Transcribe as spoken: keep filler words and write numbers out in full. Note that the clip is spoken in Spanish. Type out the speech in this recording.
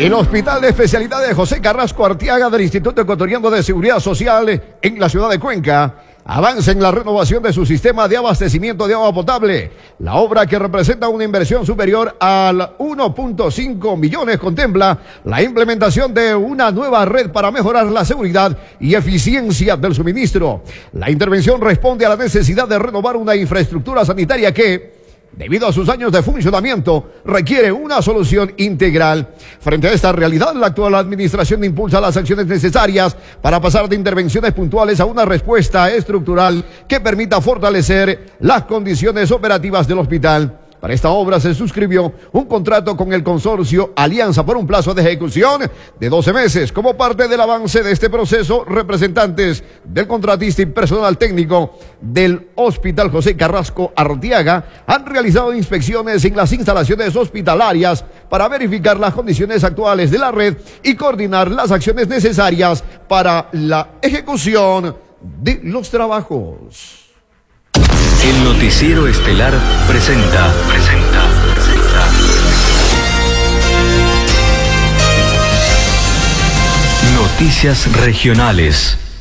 El Hospital de Especialidades José Carrasco Arteaga del Instituto Ecuatoriano de Seguridad Social en la ciudad de Cuenca avanza en la renovación de su sistema de abastecimiento de agua potable. La obra, que representa una inversión superior al uno punto cinco millones, contempla la implementación de una nueva red para mejorar la seguridad y eficiencia del suministro. La intervención responde a la necesidad de renovar una infraestructura sanitaria que, debido a sus años de funcionamiento, requiere una solución integral. Frente a esta realidad, la actual administración impulsa las acciones necesarias para pasar de intervenciones puntuales a una respuesta estructural que permita fortalecer las condiciones operativas del hospital. Para esta obra se suscribió un contrato con el consorcio Alianza por un plazo de ejecución de doce meses. Como parte del avance de este proceso, representantes del contratista y personal técnico del Hospital José Carrasco Arteaga han realizado inspecciones en las instalaciones hospitalarias para verificar las condiciones actuales de la red y coordinar las acciones necesarias para la ejecución de los trabajos. El Noticiero Estelar presenta, presenta, presenta. Noticias regionales.